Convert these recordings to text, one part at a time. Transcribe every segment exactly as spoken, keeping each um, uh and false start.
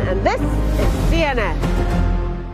and this is C N N.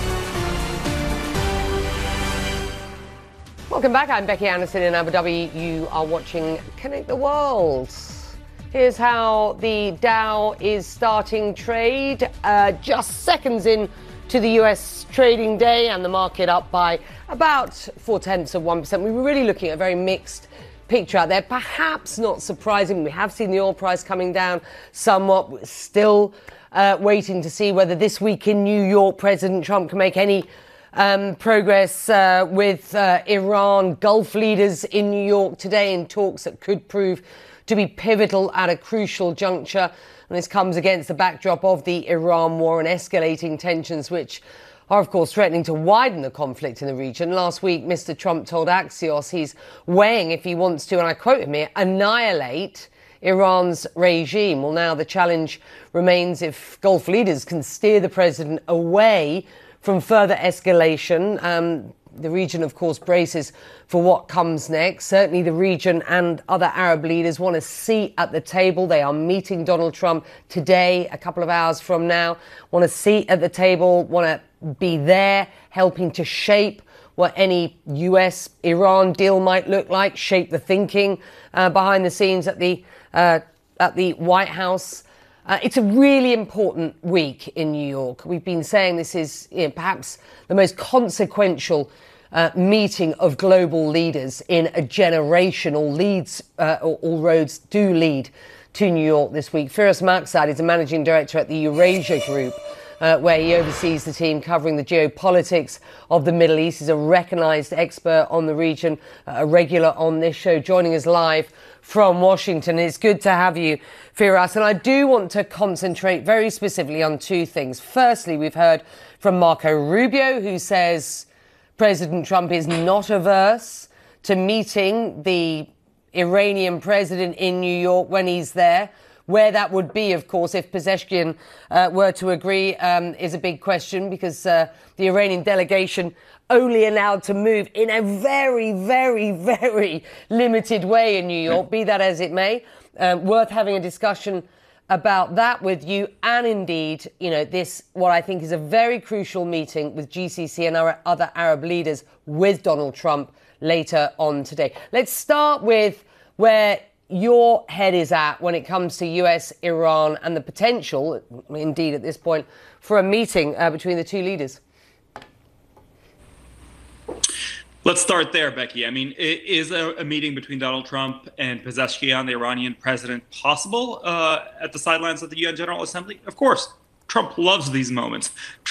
Welcome back. I'm Becky Anderson in Abu Dhabi. You are watching Connect the World. Here's how the Dow is starting trade, uh, just seconds in to the U S trading day, and the market up by about four tenths of one percent. We were really looking at a very mixed picture out there. Perhaps not surprising. We have seen the oil price coming down somewhat. We're still uh, waiting to see whether this week in New York President Trump can make any um, progress uh, with uh, Iran. Gulf leaders in New York today in talks that could prove to be pivotal at a crucial juncture. And this comes against the backdrop of the Iran war and escalating tensions, which are, of course, threatening to widen the conflict in the region. Last week, Mister Trump told Axios he's weighing if he wants to, and I quote him here, annihilate Iran's regime. Well, now the challenge remains if Gulf leaders can steer the president away from further escalation. Um, The region, of course, braces for what comes next. Certainly the region and other Arab leaders want a seat at the table. They are meeting Donald Trump today, a couple of hours from now, want a seat at the table, want to be there, helping to shape what any U S Iran deal might look like, shape the thinking uh, behind the scenes at the, uh, at the White House. Uh, it's a really important week in New York. We've been saying this is, you know, perhaps the most consequential uh, meeting of global leaders in a generation. All leads, uh, or all roads do lead to New York this week. Firas Maksad is a managing director at the Eurasia Group, uh, where he oversees the team covering the geopolitics of the Middle East. He's a recognized expert on the region, uh, a regular on this show, joining us live from Washington. It's good to have you, Firas. And I do want to concentrate very specifically on two things. Firstly, we've heard from Marco Rubio, who says President Trump is not averse to meeting the Iranian president in New York when he's there. Where that would be, of course, if Pezeshkian uh, were to agree, um, is a big question, because uh, the Iranian delegation only allowed to move in a very, very, very limited way in New York, be that as it may. Um, worth having a discussion about that with you, and indeed, you know, this, what I think is a very crucial meeting with G C C and our other Arab leaders with Donald Trump later on today. Let's start with where your head is at when it comes to U S, Iran, and the potential, indeed at this point, for a meeting uh, between the two leaders. Let's start there, Becky. I mean, is a, a meeting between Donald Trump and Pezeshkian, the Iranian president, possible uh, at the sidelines of the U N General Assembly? Of course. Trump loves these moments.